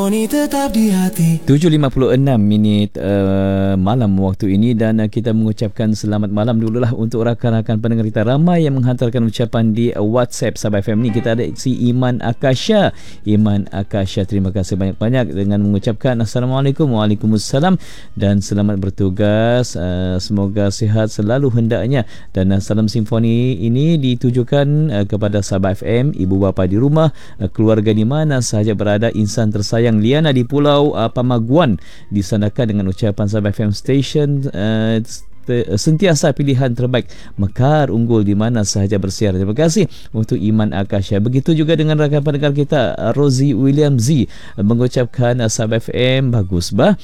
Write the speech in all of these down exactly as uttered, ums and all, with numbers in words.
Simfoni tetap di hati. tujuh lima puluh enam minit uh, malam waktu ini, dan uh, kita mengucapkan selamat malam dululah untuk rakan-rakan pendengar kita ramai yang menghantarkan ucapan di uh, WhatsApp Sabah F M ni. Kita ada si Iman Akasha. Iman Akasha, terima kasih banyak-banyak dengan mengucapkan Assalamualaikum, Waalaikumsalam, dan selamat bertugas. Uh, semoga sihat selalu hendaknya. Dan uh, salam simfoni ini ditujukan uh, kepada Sabah F M, ibu bapa di rumah, uh, keluarga di mana sahaja berada, insan tersayang Liana di Pulau uh, Pamaguan, disanakan dengan ucapan Sabah F M Station uh, sentiasa pilihan terbaik, mekar unggul di mana sahaja bersiar. Terima kasih untuk Iman Akasha. Begitu juga dengan rakan pendengar kita Rosie William Z mengucapkan Sabah F M bagus bah,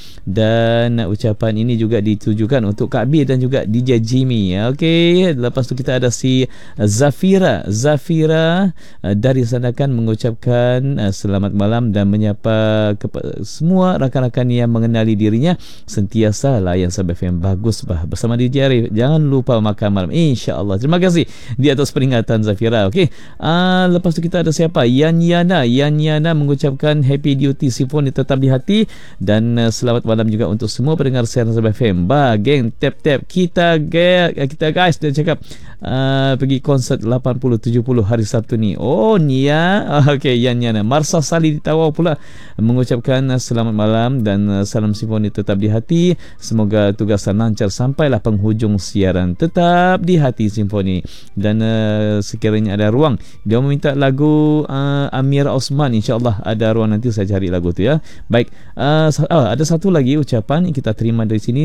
dan ucapan ini juga ditujukan untuk Kak B dan juga D J Jimmy. Okey, lepas tu kita ada si Zafira. Zafira dari sanakan mengucapkan selamat malam dan menyapa kepada semua rakan-rakan yang mengenali dirinya sentiasa layan Sabah F M bagus bah bersama D J Arif. Jangan lupa makan malam, insya-Allah. Terima kasih di atas peringatan Zafira. Okey. Uh, lepas tu kita ada siapa? Yan Yana. Yan Yana mengucapkan happy duty Simfoni tetap di hati, dan uh, selamat malam juga untuk semua pendengar siaran Sabah F M. Ba, geng, tap-tap kita ge, kita guys dia cakap uh, pergi konsert lapan puluh tujuh puluh hari Sabtu ni. Oh, ni ya. Okey, Yan Yana. Marsa Sali di Tawau pula mengucapkan uh, selamat malam dan uh, salam Simfoni tetap di hati. Semoga tugasan lancar sampailah penghujung siaran. Tetap di hati Simfoni. Dan uh, sekiranya ada ruang, dia meminta lagu uh, Amir Osman, insya-Allah ada ruang, nanti saya cari lagu tu ya. Baik, uh, oh, ada satu lagi ucapan yang kita terima dari sini.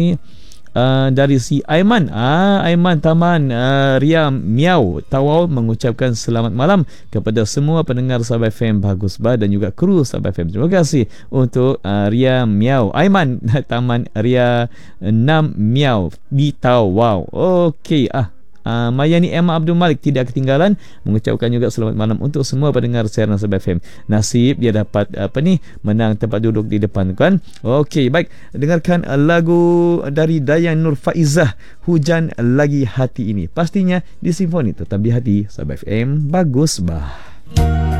Uh, dari si Aiman, ah, Aiman Taman uh, Ria Miau Tawau mengucapkan selamat malam kepada semua pendengar Sabah F M bagus bah dan juga kru Sabah F M. Terima kasih untuk uh, Ria Miau Aiman Taman Ria enam Miau di Tawau. Okey, ah Uh, Mayani Emma Abdul Malik tidak ketinggalan mengucapkan juga selamat malam untuk semua pendengar siaran Sabah F M. Nasib dia dapat apa ni, menang tempat duduk di depan kan. Okey, baik, dengarkan uh, lagu dari Dayan Nur Faizah, Hujan Lagi Hati ini. Pastinya di Simfoni tetap di hati Sabah F M bagus bah.